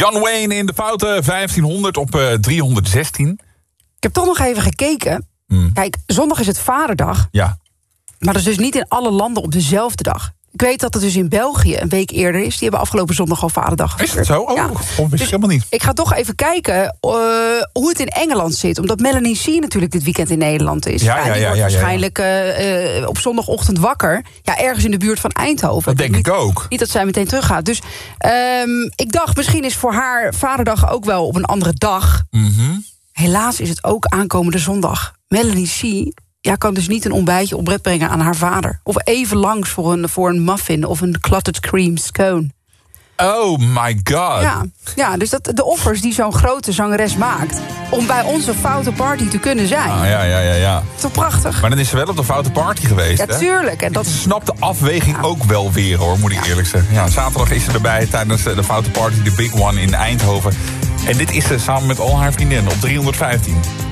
John Wayne in de foute 1500 op 316. Ik heb toch nog even gekeken. Kijk, zondag is het Vaderdag. Ja. Maar dat is dus niet in alle landen op dezelfde dag. Ik weet dat het dus in België een week eerder is. Die hebben afgelopen zondag al Vaderdag gevierd. Is het zo? Oh, ja. Wist ik helemaal niet. Ik ga toch even kijken hoe het in Engeland zit. Omdat Melanie C. natuurlijk dit weekend in Nederland is. Die wordt waarschijnlijk op zondagochtend wakker. Ja, ergens in de buurt van Eindhoven. Dat denk ik ook. Niet dat zij meteen teruggaat. Dus ik dacht, misschien is voor haar Vaderdag ook wel op een andere dag. Mm-hmm. Helaas is het ook aankomende zondag. Melanie C. kan dus niet een ontbijtje op bed brengen aan haar vader. Of even langs voor een muffin of een clotted cream scone. Oh my god. Ja, dus de offers die zo'n grote zangeres maakt om bij onze foute party te kunnen zijn. Ja. Toch prachtig. Maar dan is ze wel op de foute party geweest, Ja, hè? tuurlijk. En dat Ik snap de afweging ook wel weer, hoor, moet ik eerlijk zeggen. Ja, zaterdag is ze erbij tijdens de foute party, de Big One in Eindhoven. En dit is ze samen met al haar vriendinnen op 315.